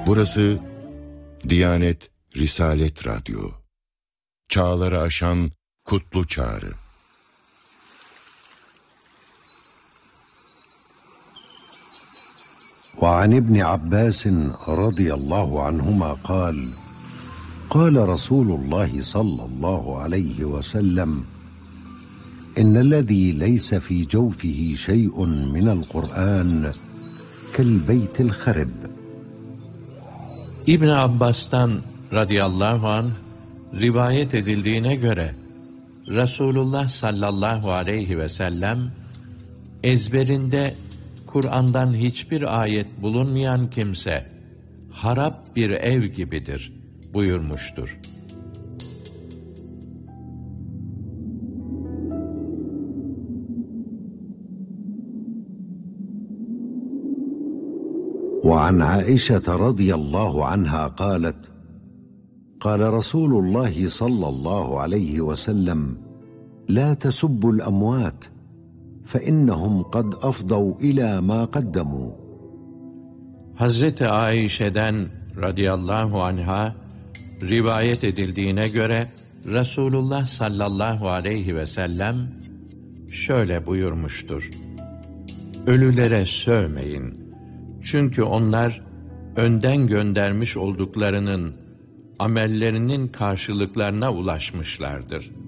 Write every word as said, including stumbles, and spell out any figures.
Burası Diyanet Risalet Radyo. Çağları aşan kutlu çağrı. وعن ابن عباس رضي الله عنهما قال قال رسول الله صلى الله عليه وسلم إن الذي ليس في جوفه شيء من القرآن كالبيت الخرب. İbn Abbas'tan radıyallahu anh rivayet edildiğine göre Resulullah sallallahu aleyhi ve sellem ezberinde Kur'an'dan hiçbir ayet bulunmayan kimse harap bir ev gibidir buyurmuştur. وعن عائشة رضي الله عنها قالت قال رسول الله صلى الله عليه وسلم لا تسبوا الأموات فإنهم قد أفضوا إلى ما قدموا. Hazreti Ayşe'den radıyallahu anha rivayet edildiğine göre Resulullah sallallahu aleyhi ve sellem şöyle buyurmuştur: Ölülere sövmeyin. Çünkü onlar önden göndermiş olduklarının amellerinin karşılıklarına ulaşmışlardır.